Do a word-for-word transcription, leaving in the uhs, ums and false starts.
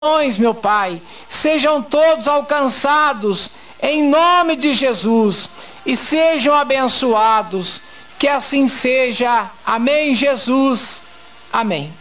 meu Pai, sejam todos alcançados em nome de Jesus e sejam abençoados. Que assim seja. Amém, Jesus. Amém.